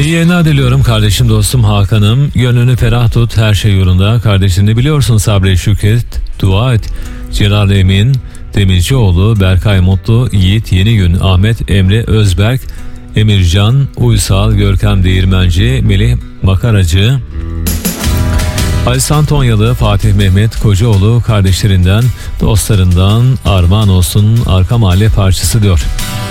İyi yayınlar diliyorum kardeşim, dostum Hakan'ım. Gönlünü ferah tut, her şey yolunda. Kardeşini biliyorsun, sabret, şükret, dua et. Celal Emin Demircioğlu, Berkay Mutlu, Yiğit Yenigün, Ahmet Emre Özberk, Emircan Uysal, Görkem Değirmenci, Melih Makaracı, Ali Santonyalı, Fatih Mehmet Kocaoğlu, kardeşlerinden, dostlarından armağan olsun, arka mahalle parçası diyor.